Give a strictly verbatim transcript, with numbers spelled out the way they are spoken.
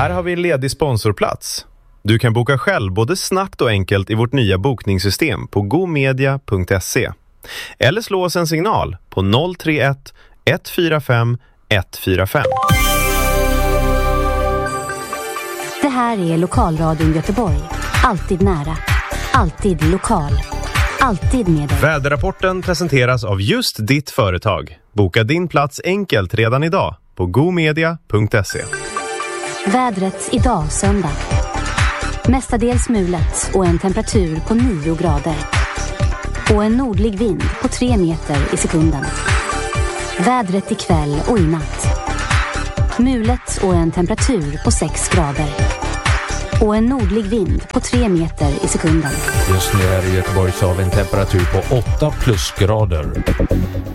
Här har vi en ledig sponsorplats. Du kan boka själv både snabbt och enkelt i vårt nya bokningssystem på gomedia punkt se. Eller slå oss en signal på noll tre ett ett fyra fem ett fyra fem. Det här är Lokalradion Göteborg. Alltid nära. Alltid lokal. Alltid med dig. Väderrapporten presenteras av just ditt företag. Boka din plats enkelt redan idag på gomedia punkt se. Vädret idag söndag. Mestadels mulet och en temperatur på nio grader. Och en nordlig vind på tre meter i sekunden. Vädret ikväll och i natt. Mulet och en temperatur på sex grader. Och en nordlig vind på tre meter i sekunden. Just nu är det i Göteborg så har vi en temperatur på åtta plusgrader.